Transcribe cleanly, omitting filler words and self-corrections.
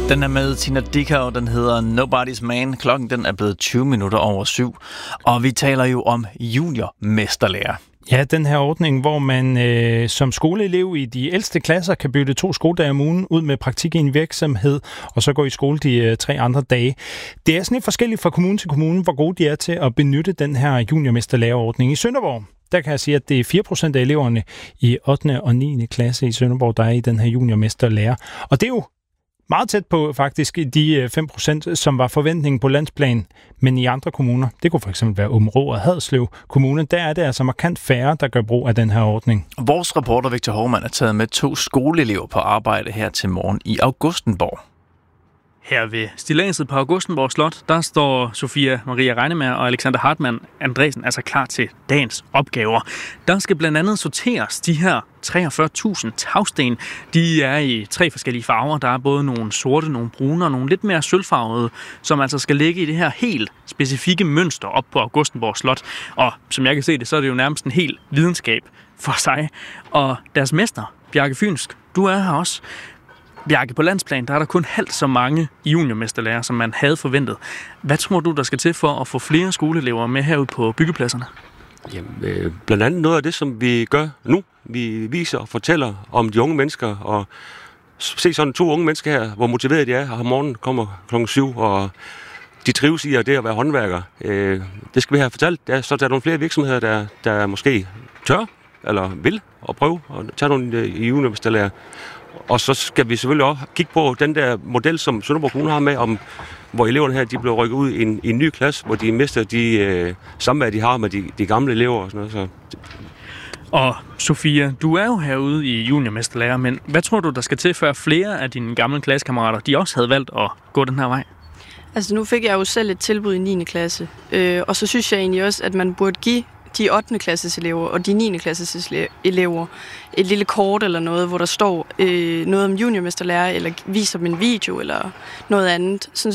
Den er med Tina Dickow, og den hedder Nobody's Man. Klokken den er blevet 20 minutter over 7, og vi taler jo om juniormesterlærer. Ja, den her ordning, hvor man som skoleelev i de ældste klasser kan bytte 2 skoledage om ugen ud med praktik i en virksomhed, og så gå i skole de 3 andre dage. Det er sådan lidt forskelligt fra kommune til kommune, hvor gode de er til at benytte den her juniormesterlærerordning. I Sønderborg, der kan jeg sige, at det er 4% af eleverne i 8. og 9. klasse i Sønderborg, der er i den her juniormesterlærer. Og det er jo meget tæt på faktisk de 5%, som var forventningen på landsplan, men i andre kommuner, det kunne for eksempel være Aabenraa og Haderslev Kommune, der er det altså markant færre, der gør brug af den her ordning. Vores reporter Victor Hovmand er taget med 2 skoleelever på arbejde her til morgen i Augustenborg. Her ved stilladset på Augustenborg Slot, der står Sofia Maria Reinemer og Alexander Hartmann Andresen altså klar til dagens opgaver. Der skal blandt andet sorteres de her 43.000 tagsten. De er i 3 forskellige farver. Der er både nogle sorte, nogle brune og nogle lidt mere sølvfarvede, som altså skal ligge i det her helt specifikke mønster op på Augustenborg Slot. Og som jeg kan se det, så er det jo nærmest en hel videnskab for sig. Og deres mester, Bjarke Fynsk, du er her også. Bjarke, på landsplan, der er der kun halvt så mange juniormesterlærer, som man havde forventet. Hvad tror du, der skal til for at få flere skoleelever med herude på byggepladserne? Jamen, blandt andet noget af det, som vi gør nu. Vi viser og fortæller om de unge mennesker, og se sådan 2 unge mennesker her, hvor motiverede de er, og om morgenen kommer klokken 7, og de trives i det at være håndværker. Det skal vi have fortalt. Så der er nogle flere virksomheder, der måske tør, eller vil, og prøve at tage nogle juniormesterlærer. Og så skal vi selvfølgelig også kigge på den der model, som Sønderborg Kommune har med, hvor eleverne her de bliver rykket ud i en ny klasse, hvor de mister de samvær, de har med de gamle elever og sådan noget. Så. Og Sofia, du er jo herude i juniormesterlærer, men hvad tror du, der skal til, før flere af dine gamle klassekammerater, de også havde valgt at gå den her vej? Altså nu fik jeg jo selv et tilbud i 9. klasse, og så synes jeg egentlig også, at man burde give de 8. klasses elever og de 9. klasses elever et lille kort eller noget, hvor der står noget om juniormesterlærer, eller viser dem en video eller noget andet, sådan